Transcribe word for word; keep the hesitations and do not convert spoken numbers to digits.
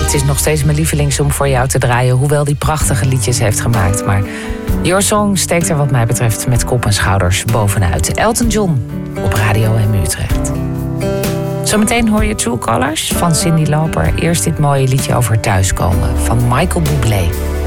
Het is nog steeds mijn lievelings om voor jou te draaien, hoewel die prachtige liedjes heeft gemaakt. Maar Your Song steekt er wat mij betreft met kop en schouders bovenuit. Elton John op Radio M Utrecht. Zometeen hoor je True Colors van Cyndi Lauper. Eerst dit mooie liedje over thuiskomen van Michael Bublé.